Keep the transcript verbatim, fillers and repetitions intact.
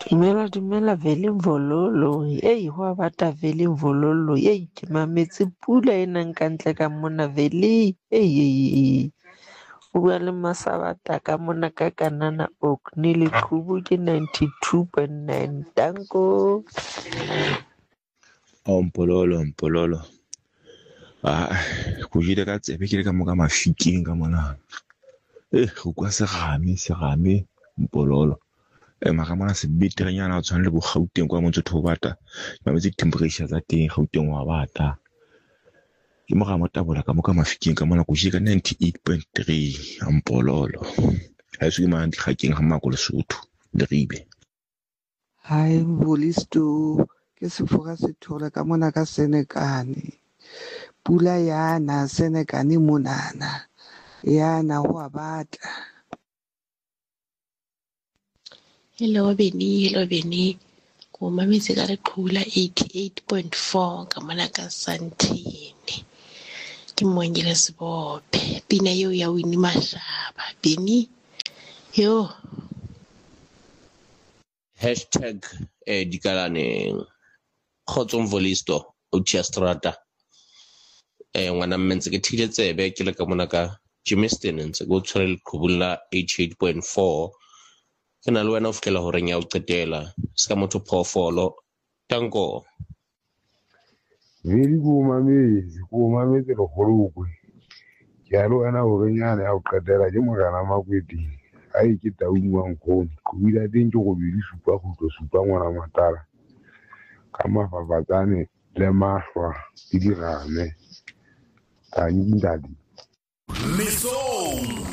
Dumela dumela vele Mvololo. Ei ho a bata vele Mvololo. Ei ke mametse pula e nang ka ntle ka mona vele. Ei ei ei. O bua le Masabata ka mona ka Kanana Oak. Ni Leqhubu ke ninety-two point nine. Danko. Oh Mpololo Mpololo. Ah, go jile ka tsebe ke le ka mo ka mafikeng ka mona. Eh, go kwa se game se game Mpololo. E mara mona se beterenyana o tshwana le bo Gauteng kwa motse tho bata. Ba metse temperature tsa teng Gauteng wa bata. Ke mo ga mo tabola ka mo ka mafikeng ka mona go jile ka ninety-eight point three Mpololo. Ha se ke mang di gakeng ga mako le Sotho le ribe. Hai Volisto ke sefoka se thole ka mona ka Senekane. Pula yana Senekane monana. Yana ho a batla. Hello Beni, hello Beni. Ko mametse ka Leqhubu eighty-eight point four ka mona ka Santini. Ke Mmongile Sebophe. Pina eo ya Winnie Mashaba. Beni. Yo. Hashtag eh, Dikalaneng. Kgotsong Volisto, Otia Strata. Eh, ngwana mmentse ke thile tsebe ke le ka mona ka Jimiston ntse go tshware Leqhubu la eighty-eight point four. Ke na le wena o fihlela ho reng ya o qetela se ka motho phoofolo. Tanko. Vedi ko mametse ko mametse le kgolokwe ke a le wena o reng yana ya o qetela ke Morena Makweteng a e ke taungwang khone Qhubile teng ke go bedi supa khutlo supa ngwana Matala ka mafafatsane le mahwa ke dirame ka nkintate Mesong